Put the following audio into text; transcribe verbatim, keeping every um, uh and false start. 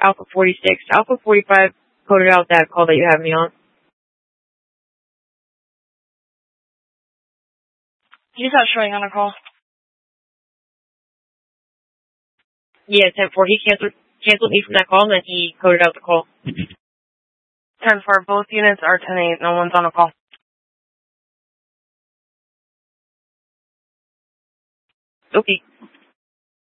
Alpha forty-six. Alpha forty-five coded out that call that you have me on. He's not showing on a call. Yeah, ten four. He canceled, canceled me from that call, and then he coded out the call. ten four. Both units are ten eight. No one's on a call. Okay.